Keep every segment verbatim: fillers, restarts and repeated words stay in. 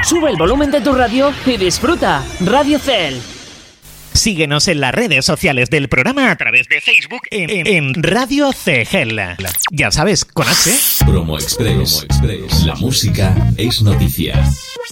Sube el volumen de tu radio y disfruta. Radio C E L. Síguenos en las redes sociales del programa a través de Facebook en, en Radio C G L. Ya sabes, con H. Promo Express. Promo Express. La música es noticia.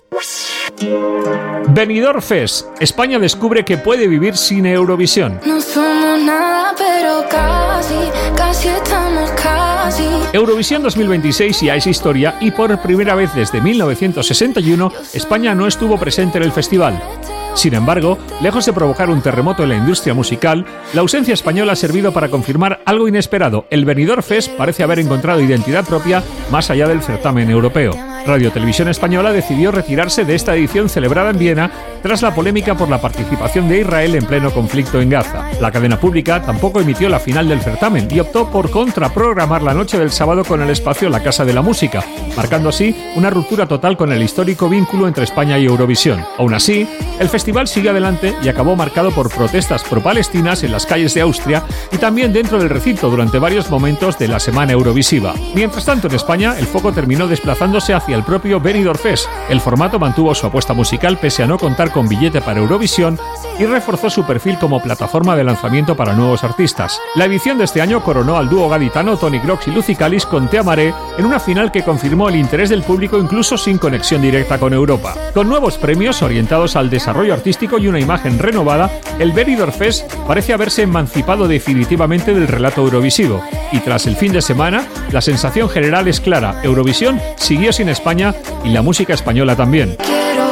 Benidorm Fest. España descubre que puede vivir sin Eurovisión. No somos nada, pero casi, casi estamos casi. Eurovisión dos mil veintiséis ya es historia y por primera vez desde mil novecientos sesenta y uno España no estuvo presente en el festival. Sin embargo, lejos de provocar un terremoto en la industria musical, la ausencia española ha servido para confirmar algo inesperado. El Benidorm Fest parece haber encontrado identidad propia más allá del certamen europeo. Radio Televisión Española decidió retirarse de esta edición celebrada en Viena tras la polémica por la participación de Israel en pleno conflicto en Gaza. La cadena pública tampoco emitió la final del certamen y optó por contraprogramar la noche del sábado con el espacio La Casa de la Música, marcando así una ruptura total con el histórico vínculo entre España y Eurovisión. Aún así, el festival sigue adelante y acabó marcado por protestas pro-palestinas en las calles de Austria y también dentro del recinto durante varios momentos de la semana eurovisiva. Mientras tanto, en España, el foco terminó desplazándose hacia el propio Benidorm Fest. El formato mantuvo su apuesta musical pese a no contar con billete para Eurovisión y reforzó su perfil como plataforma de lanzamiento para nuevos artistas. La edición de este año coronó al dúo gaditano Tony Crocs y Lucy Callis con Te Amaré en una final que confirmó el interés del público incluso sin conexión directa con Europa. Con nuevos premios orientados al desarrollo artístico y una imagen renovada, el Benidorm Fest parece haberse emancipado definitivamente del relato eurovisivo. Y tras el fin de semana, la sensación general es clara: Eurovisión siguió sin España y la música española también.